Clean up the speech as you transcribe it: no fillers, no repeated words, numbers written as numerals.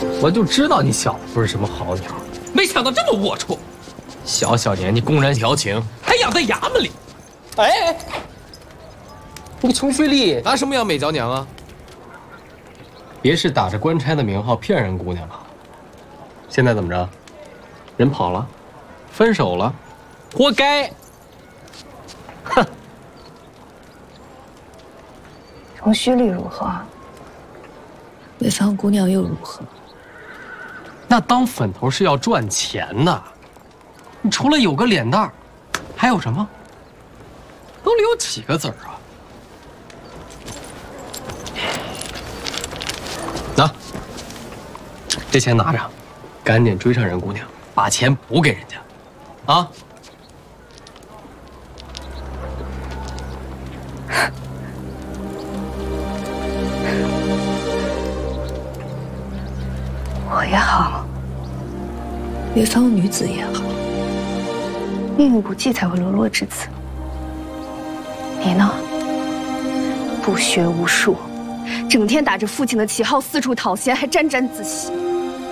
我就知道你小子不是什么好鸟，没想到这么龌龊，小小年纪公然调情，还养在衙门里。哎，你个穷虚力，拿什么养美娇娘啊？别是打着官差的名号骗人姑娘吧？现在怎么着？人跑了，分手了，活该！哼。 从虚力如何？ 北方姑娘又如何？ 那当粉头是要赚钱的，你除了有个脸蛋儿，还有什么？兜里有几个子儿啊？拿，这钱拿着，赶紧追上人姑娘，把钱补给人家，啊！ 我也好， 北方女子也好， 命运不济才会沦落至此。你呢？不学无术，整天打着父亲的旗号四处讨贤，还沾沾自喜。